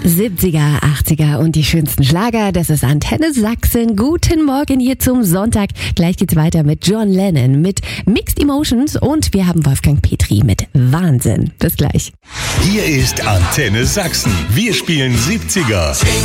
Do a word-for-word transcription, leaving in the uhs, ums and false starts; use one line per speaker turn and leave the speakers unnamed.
siebziger, achtziger und die schönsten Schlager. Das ist Antenne Sachsen. Guten Morgen hier zum Sonntag. Gleich geht's weiter mit John Lennon, mit Mixed Emotions und wir haben Wolfgang Petri mit Wahnsinn. Bis gleich.
Hier ist Antenne Sachsen. Wir spielen siebziger.